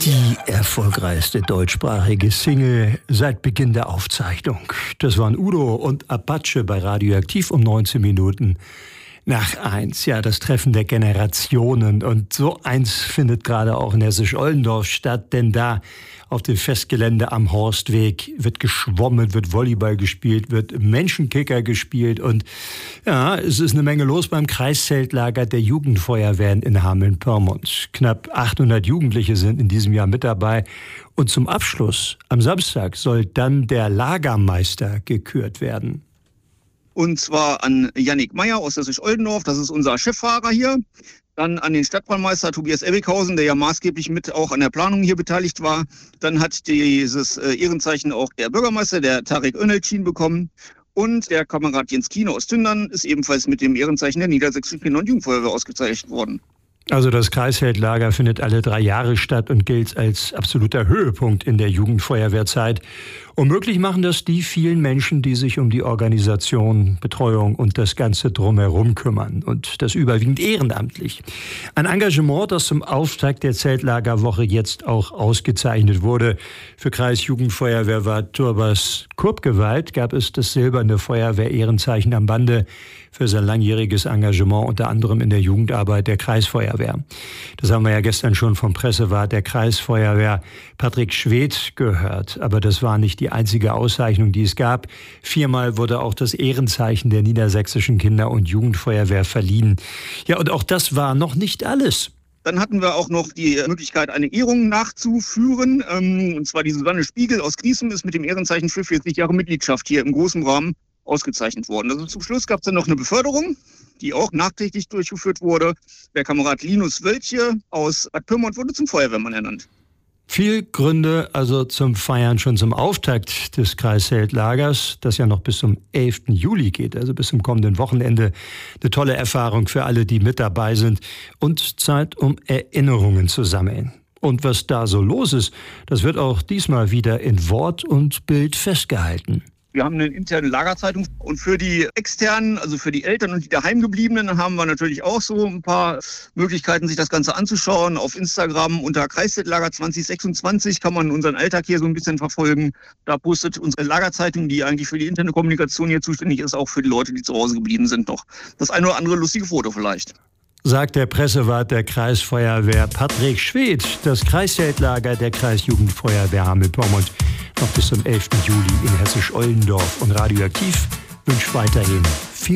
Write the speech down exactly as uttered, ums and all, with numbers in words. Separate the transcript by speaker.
Speaker 1: Die erfolgreichste deutschsprachige Single seit Beginn der Aufzeichnung. Das waren Udo und Apache bei Radioaktiv um neunzehn Minuten nach eins. Ja, das Treffen der Generationen. Und so eins findet gerade auch in Hessisch-Oldendorf statt, denn da auf dem Festgelände am Horstweg wird geschwommen, wird Volleyball gespielt, wird Menschenkicker gespielt und ja, es ist eine Menge los beim Kreiszeltlager der Jugendfeuerwehren in Hameln-Pyrmont. Knapp achthundert Jugendliche sind in diesem Jahr mit dabei und zum Abschluss am Samstag soll dann der Lagermeister gekürt werden.
Speaker 2: Und zwar an Jannik Meyer aus Hessisch-Oldendorf, das ist unser Cheffahrer hier. Dann an den Stadtbrandmeister Tobias Ebbighausen, der ja maßgeblich mit auch an der Planung hier beteiligt war. Dann hat dieses Ehrenzeichen auch der Bürgermeister, der Tarek Önelcin, bekommen. Und der Kamerad Jens Kiene aus Tündern ist ebenfalls mit dem Ehrenzeichen der Niedersächsischen Kinder- und Jugendfeuerwehr ausgezeichnet worden.
Speaker 1: Also das Kreiszeltlager findet alle drei Jahre statt und gilt als absoluter Höhepunkt in der Jugendfeuerwehrzeit. Und möglich machen das die vielen Menschen, die sich um die Organisation, Betreuung und das Ganze drumherum kümmern. Und das überwiegend ehrenamtlich. Ein Engagement, das zum Auftakt der Zeltlagerwoche jetzt auch ausgezeichnet wurde. Für Kreisjugendfeuerwehrwart Turbas Kurbgewalt gab es das silberne Feuerwehr-Ehrenzeichen am Bande für sein langjähriges Engagement, unter anderem in der Jugendarbeit der Kreisfeuerwehr. Das haben wir ja gestern schon vom Pressewart der Kreisfeuerwehr Patrick Schwedt gehört. Aber das war nicht die einzige Auszeichnung, die es gab. Viermal wurde auch das Ehrenzeichen der Niedersächsischen Kinder- und Jugendfeuerwehr verliehen. Ja, und auch das war noch nicht alles.
Speaker 2: Dann hatten wir auch noch die Möglichkeit, eine Ehrung nachzuführen. Und zwar die Susanne Spiegel aus Griesem ist mit dem Ehrenzeichen für vierzig Jahre Mitgliedschaft hier im großen Rahmen ausgezeichnet worden. Also zum Schluss gab es dann noch eine Beförderung, die auch nachträglich durchgeführt wurde. Der Kamerad Linus Wölche aus Bad Pyrmont wurde zum Feuerwehrmann ernannt.
Speaker 1: Viel Gründe also zum Feiern schon zum Auftakt des Kreiszeltlagers, das ja noch bis zum elften Juli geht, also bis zum kommenden Wochenende. Eine tolle Erfahrung für alle, die mit dabei sind und Zeit, um Erinnerungen zu sammeln. Und was da so los ist, das wird auch diesmal wieder in Wort und Bild festgehalten.
Speaker 2: Wir haben eine interne Lagerzeitung und für die externen, also für die Eltern und die Daheimgebliebenen, haben wir natürlich auch so ein paar Möglichkeiten, sich das Ganze anzuschauen. Auf Instagram unter Kreiszeltlager zwanzig sechsundzwanzig kann man unseren Alltag hier so ein bisschen verfolgen. Da postet unsere Lagerzeitung, die eigentlich für die interne Kommunikation hier zuständig ist, auch für die Leute, die zu Hause geblieben sind, noch das eine oder andere lustige Foto vielleicht.
Speaker 1: Sagt der Pressewart der Kreisfeuerwehr Patrick Schwedt. Das Kreiszeltlager der Kreisjugendfeuerwehr Hameln-Pyrmont noch bis zum elften Juli in Hessisch-Oldendorf. Und Radioaktiv wünscht weiterhin viel